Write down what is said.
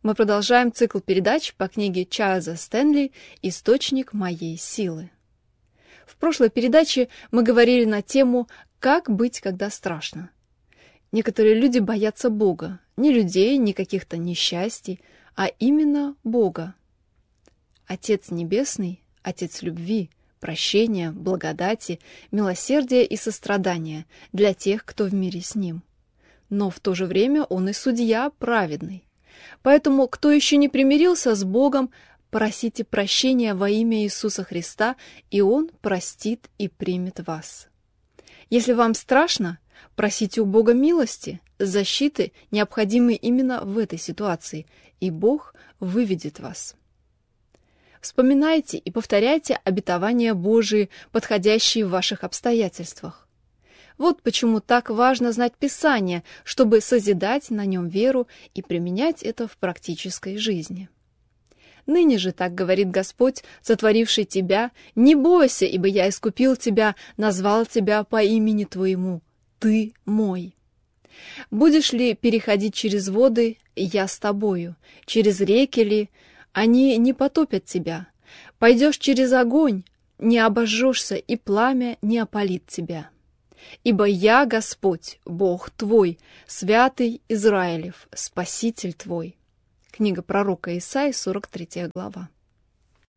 Мы продолжаем цикл передач по книге Чарльза Стэнли «Источник моей силы». В прошлой передаче мы говорили на тему «Как быть, когда страшно?». Некоторые люди боятся Бога, не людей, не каких-то несчастий, а именно Бога. Отец Небесный, Отец любви, прощения, благодати, милосердия и сострадания для тех, кто в мире с Ним. Но в то же время Он и судья праведный. Поэтому, кто еще не примирился с Богом, просите прощения во имя Иисуса Христа, и Он простит и примет вас. Если вам страшно, просите у Бога милости, защиты, необходимой именно в этой ситуации, и Бог выведет вас. Вспоминайте и повторяйте обетования Божии, подходящие в ваших обстоятельствах. Вот почему так важно знать Писание, чтобы созидать на нем веру и применять это в практической жизни. Ныне же, так говорит Господь, сотворивший тебя, не бойся, ибо я искупил тебя, назвал тебя по имени твоему, ты мой. Будешь ли переходить через воды, я с тобою, через реки ли, они не потопят тебя. Пойдешь через огонь, не обожжешься, и пламя не опалит тебя. Ибо я Господь, Бог твой, святый Израилев, Спаситель твой». Книга пророка Исаии, 43 глава.